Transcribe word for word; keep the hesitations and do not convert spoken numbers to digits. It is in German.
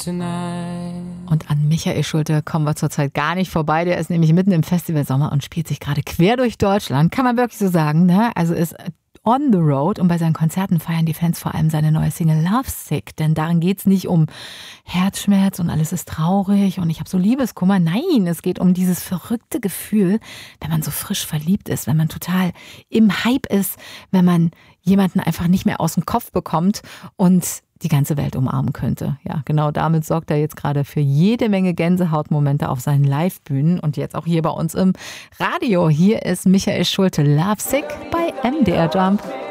Und an Michael Schulte kommen wir zurzeit gar nicht vorbei. Der ist nämlich mitten im Festival Sommer und spielt sich gerade quer durch Deutschland. Kann man wirklich so sagen, ne? Also ist on the road, und bei seinen Konzerten feiern die Fans vor allem seine neue Single Lovesick. Denn darin geht es nicht um Herzschmerz und alles ist traurig und ich habe so Liebeskummer. Nein, es geht um dieses verrückte Gefühl, wenn man so frisch verliebt ist, wenn man total im Hype ist, wenn man jemanden einfach nicht mehr aus dem Kopf bekommt und die ganze Welt umarmen könnte. Ja, genau damit sorgt er jetzt gerade für jede Menge Gänsehautmomente auf seinen Live-Bühnen und jetzt auch hier bei uns im Radio. Hier ist Michael Schulte, Lovesick bei M D R Jump.